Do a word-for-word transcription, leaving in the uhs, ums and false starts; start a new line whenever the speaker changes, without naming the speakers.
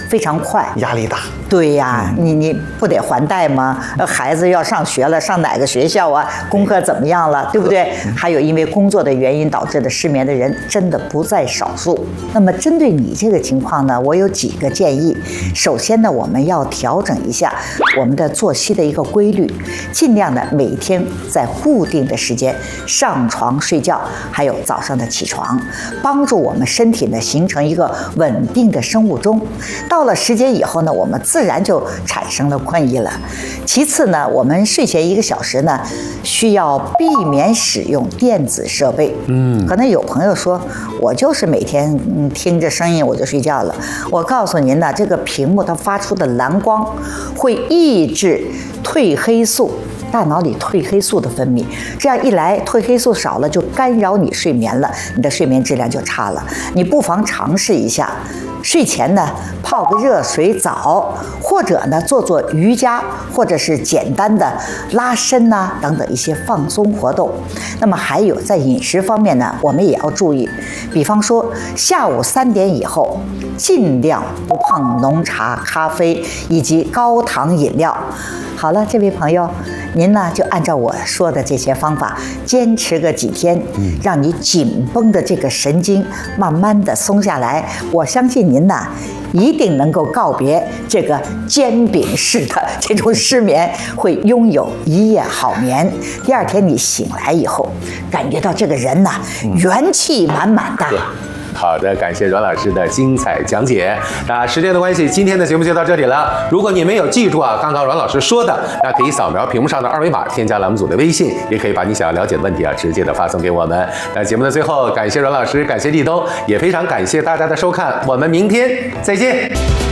非常快，
压力大。
对呀，你你不得还贷吗？孩子要上学了，上哪个学校啊？功课怎么样了？对不对？还有因为工作的原因导致的失眠的人真的不在少数。那么针对你这个情况呢，我有几个建议。首先呢，我们要调整一下我们的作息的一个规律，尽量的每天在固定的时间上床睡觉，还有早上的起床，帮助我们身体呢形成一个稳定的生物钟。到了时间以后呢，我们自然就产生了困意了。其次呢，我们睡前一个小时呢，需要避免使用电子设备。嗯，可能有朋友说，我就是每天嗯听着声音我就睡觉了。我告诉您呢，这个屏幕它发出的蓝光会抑制褪黑素。大脑里褪黑素的分泌，这样一来，褪黑素少了就干扰你睡眠了，你的睡眠质量就差了。你不妨尝试一下，睡前呢泡个热水澡，或者呢做做瑜伽，或者是简单的拉伸呐、啊、等等一些放松活动。那么还有在饮食方面呢，我们也要注意，比方说下午三点以后，尽量不碰浓茶、咖啡以及高糖饮料。好了，这位朋友，您呢就按照我说的这些方法坚持个几天，让你紧绷的这个神经慢慢的松下来。我相信您呢一定能够告别这个煎饼式的这种失眠，会拥有一夜好眠。第二天你醒来以后，感觉到这个人呢元气满满的。
好的，感谢阮老师的精彩讲解。那时间的关系，今天的节目就到这里了。如果你没有记住啊，刚刚阮老师说的，那可以扫描屏幕上的二维码，添加栏目组的微信，也可以把你想要了解的问题啊，直接的发送给我们。那节目的最后，感谢阮老师，感谢立冬，也非常感谢大家的收看，我们明天再见。